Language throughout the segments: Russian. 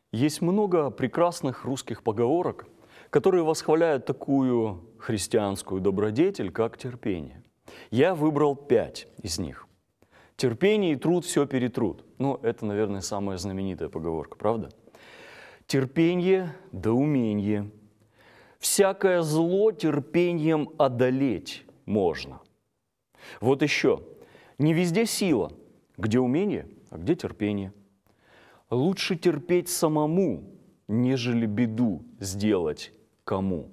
Есть много прекрасных русских поговорок, которые восхваляют такую христианскую добродетель, как терпение. Я выбрал 5 из них. Терпение и труд все перетрут. Ну, это, наверное, самая знаменитая поговорка, правда? Терпение да уменье. Всякое зло терпением одолеть можно. Вот еще. Не везде сила. Где умение, а где терпение. Лучше терпеть самому, нежели беду сделать кому.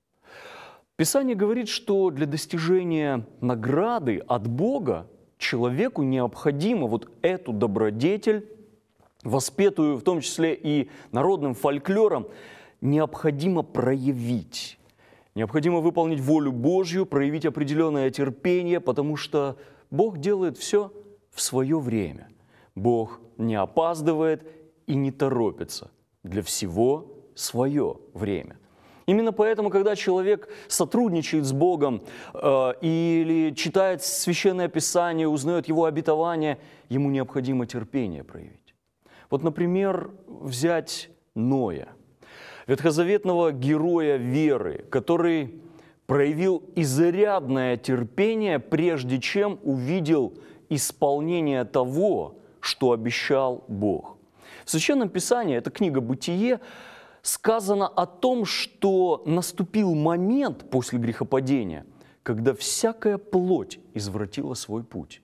Писание говорит, что для достижения награды от Бога человеку необходимо вот эту добродетель, воспетую в том числе и народным фольклором, необходимо проявить. Необходимо выполнить волю Божью, проявить определенное терпение, потому что Бог делает все в свое время. Бог не опаздывает и не торопится. Для всего свое время. Именно поэтому, когда человек сотрудничает с Богом или читает Священное Писание, узнает Его обетование, ему необходимо терпение проявить. Вот, например, взять Ноя, ветхозаветного героя веры, который проявил изрядное терпение, прежде чем увидел исполнение того, что обещал Бог. В Священном Писании, это книга «Бытие», сказано о том, что наступил момент после грехопадения, когда всякая плоть извратила свой путь.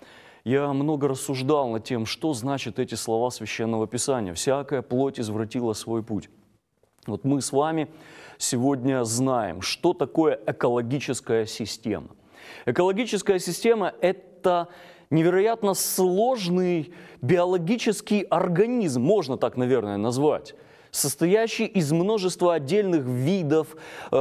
Я много рассуждал над тем, что значат эти слова Священного Писания. «Всякая плоть извратила свой путь». Вот мы с вами сегодня знаем, что такое экологическая система. Экологическая система – это невероятно сложный биологический организм, можно так, наверное, назвать, состоящий из множества отдельных видов,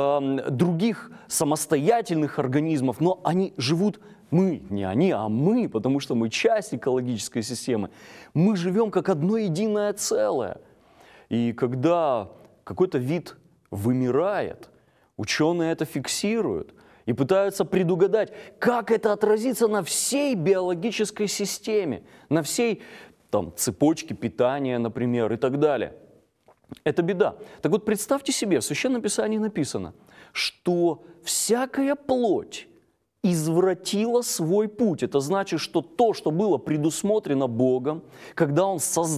других самостоятельных организмов, но они живут, не они, а мы, потому что мы часть экологической системы. Мы живем как одно единое целое. И когда какой-то вид вымирает, ученые это фиксируют и пытаются предугадать, как это отразится на всей биологической системе, на всей цепочке питания, например, и так далее. Это беда. Так вот, представьте себе, в Священном Писании написано, что всякая плоть извратила свой путь. Это значит, что то, что было предусмотрено Богом, когда Он создал